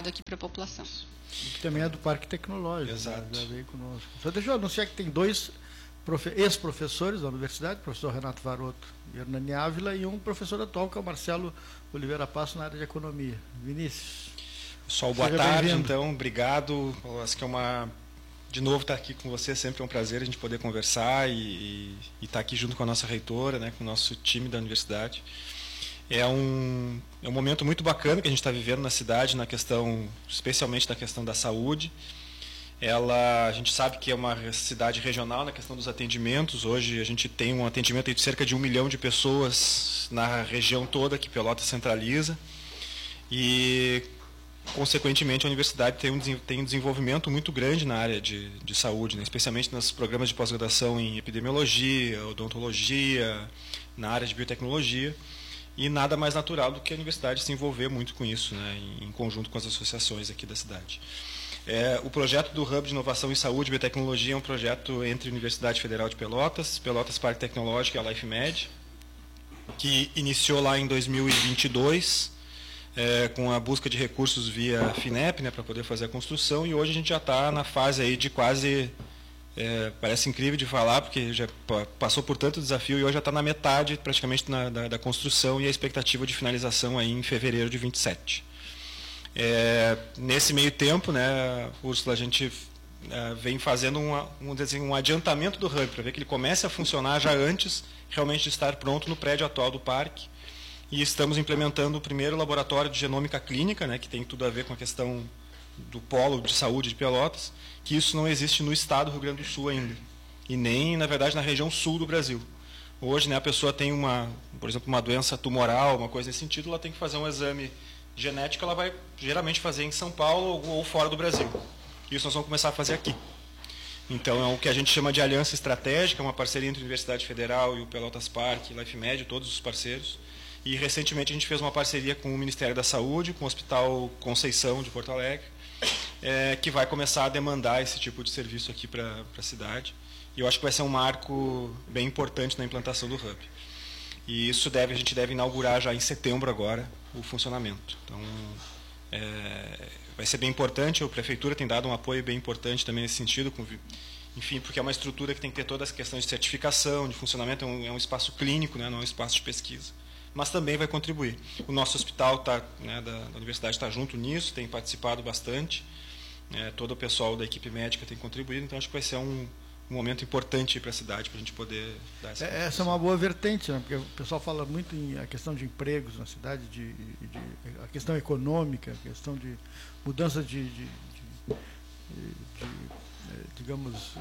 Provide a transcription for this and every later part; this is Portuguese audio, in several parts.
aqui para a população. Que também é do Parque Tecnológico. Exato. Já veio conosco. Só deixa eu anunciar que tem dois ex-professores da universidade, o professor Renato Varoto e Hernani Ávila, e um professor atual, que é o Marcelo Oliveira Passo, na área de Economia. Vinícius. Pessoal, boa tarde, então, obrigado. Acho que de novo estar aqui com você, sempre é um prazer a gente poder conversar e estar aqui junto com a nossa reitora, né, com o nosso time da universidade. É um momento muito bacana que a gente está vivendo na cidade, especialmente na questão da saúde. A gente sabe que é uma cidade regional na questão dos atendimentos. Hoje a gente tem um atendimento de cerca de 1 milhão de pessoas na região toda que Pelotas centraliza. E, consequentemente, a universidade tem um desenvolvimento muito grande na área de saúde, né? Especialmente nos programas de pós-graduação em epidemiologia, odontologia, na área de biotecnologia. E nada mais natural do que a universidade se envolver muito com isso, né? Em conjunto com as associações aqui da cidade. O projeto do Hub de Inovação em Saúde e Biotecnologia é um projeto entre a Universidade Federal de Pelotas, Pelotas Parque Tecnológico e a LifeMed, que iniciou lá em 2022, com a busca de recursos via FINEP, né, para poder fazer a construção, e hoje a gente já está na fase aí de quase, parece incrível de falar, porque já passou por tanto desafio e hoje já está na metade praticamente da construção, e a expectativa de finalização aí em fevereiro de 27. Nesse meio tempo, né, Úrsula, a gente vem fazendo um adiantamento do Hub, para ver que ele comece a funcionar já antes realmente de estar pronto no prédio atual do parque. E estamos implementando o primeiro laboratório de genômica clínica, né, que tem tudo a ver com a questão do polo de saúde de Pelotas, que isso não existe no estado do Rio Grande do Sul ainda, e nem, na verdade, na região sul do Brasil. Hoje, né, a pessoa tem, por exemplo, uma doença tumoral, uma coisa nesse sentido, ela tem que fazer um exame genética, ela vai geralmente fazer em São Paulo ou fora do Brasil. Isso nós vamos começar a fazer aqui. Então é o que a gente chama de aliança estratégica, uma parceria entre a Universidade Federal e o Pelotas Parque, LifeMed, todos os parceiros. E recentemente a gente fez uma parceria com o Ministério da Saúde, com o Hospital Conceição de Porto Alegre, que vai começar a demandar esse tipo de serviço aqui para a cidade. E eu acho que vai ser um marco bem importante na implantação do Hub. E isso a gente deve inaugurar já em setembro agora o funcionamento. Então, vai ser bem importante. A Prefeitura tem dado um apoio bem importante também nesse sentido, enfim, porque é uma estrutura que tem que ter todas as questões de certificação, de funcionamento, é um espaço clínico, né, não é um espaço de pesquisa. Mas também vai contribuir. O nosso hospital né, da universidade está junto nisso, tem participado bastante. Todo o pessoal da equipe médica tem contribuído, então acho que vai ser um momento importante para a cidade, para a gente poder dar essa é uma boa vertente, né? Porque o pessoal fala muito em a questão de empregos na cidade, a questão econômica, a questão de mudança digamos,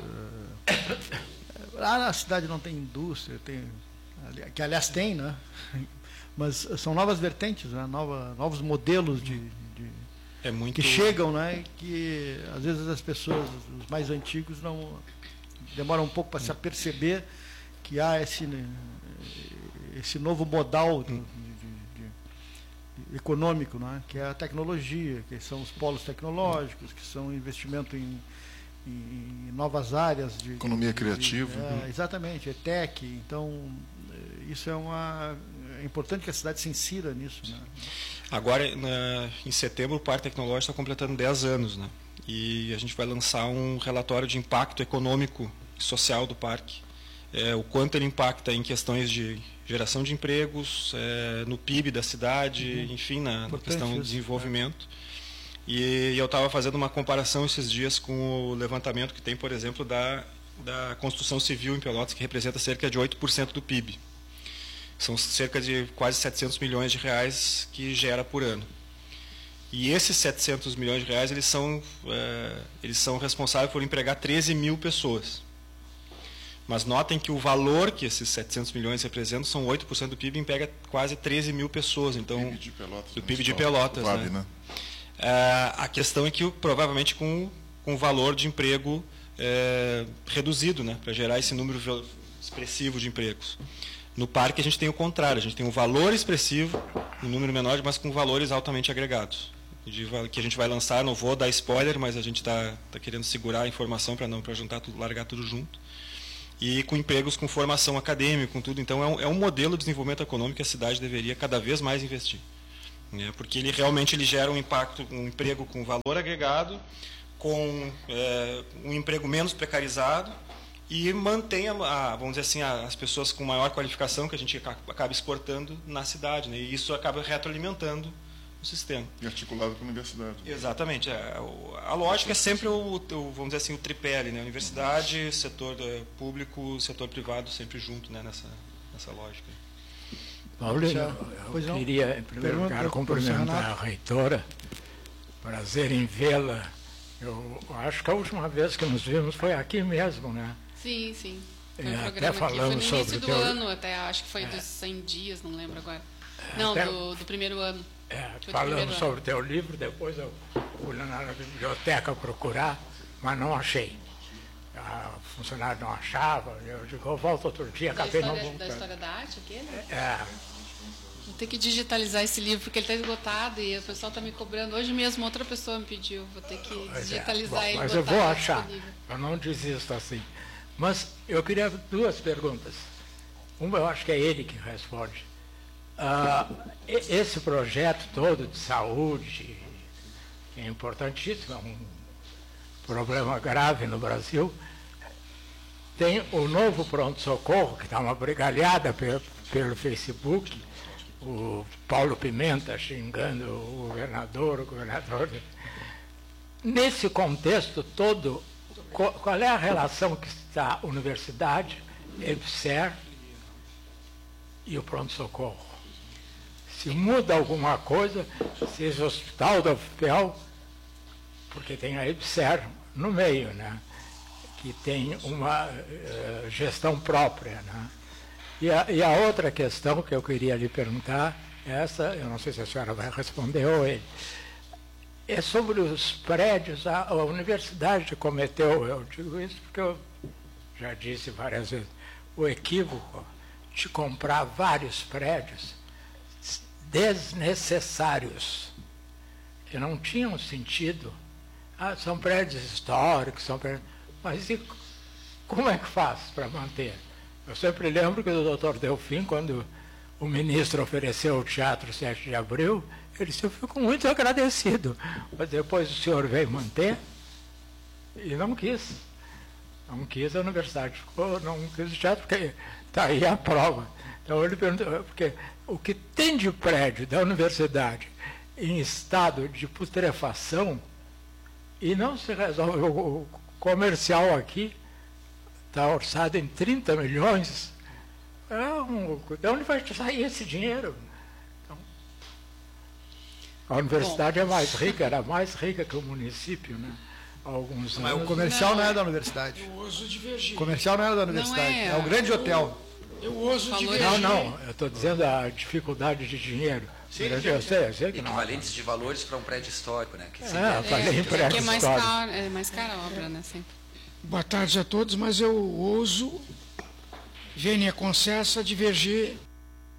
a cidade não tem indústria, que aliás tem, né? Mas são novas vertentes, né? Novos modelos que chegam, né? Que às vezes as pessoas, os mais antigos, não demora um pouco para se aperceber que há esse novo modal econômico, né? Que é a tecnologia, que são os polos tecnológicos, que são investimento em novas áreas de economia criativa. Exatamente, ETEC. Então, isso é importante que a cidade se insira nisso, né? Agora, em setembro, o Parque Tecnológico está completando 10 anos, né? E a gente vai lançar um relatório de impacto econômico e social do parque. O quanto ele impacta em questões de geração de empregos, no PIB da cidade, enfim, na questão do desenvolvimento. E eu estava fazendo uma comparação esses dias com o levantamento que tem, por exemplo, da construção civil em Pelotas, que representa cerca de 8% do PIB. São cerca de quase 700 milhões de reais que gera por ano. E esses 700 milhões de reais, eles são responsáveis por empregar 13 mil pessoas. Mas notem que o valor que esses 700 milhões representam são 8% do PIB e emprega quase 13 mil pessoas. Então, PIB de Pelotas, do PIB de Pelotas. Né? A questão é que provavelmente com valor de emprego reduzido, né, para gerar esse número expressivo de empregos. No parque a gente tem o contrário, a gente tem um valor expressivo, um número menor, mas com valores altamente agregados. Que a gente vai lançar, não vou dar spoiler, mas a gente está querendo segurar a informação para juntar tudo, largar tudo junto. E com empregos com formação acadêmica, com tudo. Então é um modelo de desenvolvimento econômico que a cidade deveria cada vez mais investir. né? Porque ele realmente gera um impacto, um emprego com valor agregado, com um emprego menos precarizado e mantém, vamos dizer assim, as pessoas com maior qualificação que a gente acaba exportando na cidade, né? E isso acaba retroalimentando o sistema. E articulado com a universidade. Exatamente. A lógica é sempre vamos dizer assim, o tripé ali, né? Universidade, setor público, setor privado, sempre junto, né? nessa lógica. Paulo, eu queria, em primeiro lugar, cumprimentar a reitora. Prazer em vê-la. Eu acho que a última vez que nos vimos foi aqui mesmo, né? Sim, sim. Até falamos sobre foi no início do ano, até acho que foi dos 100 dias, não lembro agora. Não, do primeiro ano. Falamos sobre o teu livro, depois eu fui lá na biblioteca procurar, mas não achei. A funcionária não achava, eu digo, eu volto outro dia, acabei não voltando. Da história da arte, aquele? Vou ter que digitalizar esse livro, porque ele está esgotado e o pessoal está me cobrando. Hoje mesmo outra pessoa me pediu, vou ter que digitalizar ele. Mas eu vou achar, eu não desisto assim. Mas eu queria 2 perguntas. Uma eu acho que é ele que responde. Esse projeto todo de saúde, que é importantíssimo, é um problema grave no Brasil, tem o novo pronto-socorro, que está uma brigalhada pelo Facebook, o Paulo Pimenta xingando o governador. Nesse contexto todo, qual é a relação que está a universidade, EBSER e o pronto-socorro? Se muda alguma coisa, seja o Hospital da UFPEL, porque tem a EBSER no meio, né? Que tem uma gestão própria, né? E a outra questão que eu queria lhe perguntar, essa, eu não sei se a senhora vai responder ou ele, é sobre os prédios. A universidade cometeu, eu digo isso porque eu já disse várias vezes, o equívoco de comprar vários prédios desnecessários, que não tinham sentido. São prédios históricos, mas e como é que faz para manter? Eu sempre lembro que o Dr. Delfim, quando o ministro ofereceu o Teatro 7 de Abril, ele disse, eu fico muito agradecido, mas depois o senhor veio manter e não quis. Não quis, a universidade ficou, não quis o teatro, porque está aí a prova. Então ele perguntou, porque o que tem de prédio da universidade em estado de putrefação e não se resolve, o comercial aqui está orçado em 30 milhões, de onde vai sair esse dinheiro? Então, a universidade é mais rica, era mais rica que o município, né? Há alguns anos. Mas o comercial não é da universidade. Eu ouso divergir. O comercial não é da universidade, é o grande hotel. Eu ouso divergir. Não, eu estou dizendo a dificuldade de dinheiro. Sim, eu sei que equivalentes de valores para um prédio histórico, né? Que falei em prédio histórico. É mais cara a obra, né? Sempre. Boa tarde a todos, mas eu ouso, vênia concessa, divergir